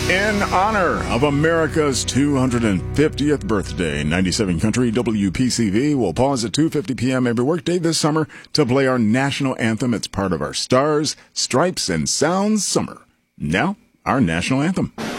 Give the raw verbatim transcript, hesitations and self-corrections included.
In honor of America's two hundred fiftieth birthday, ninety-seven Country W P C V will pause at two fifty p.m. every workday this summer to play our national anthem. It's part of our Stars, Stripes, and Sounds Summer. Now, our national anthem.